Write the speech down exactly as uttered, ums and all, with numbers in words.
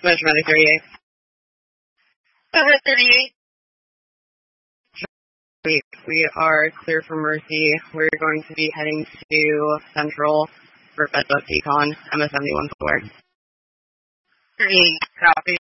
Measurement thirty-eight. Over thirty-eight. We, we are clear for Mercy. We're going to be heading to Central for Fed Bus Decon, M S seventy-one Square. thirty-eight, copy.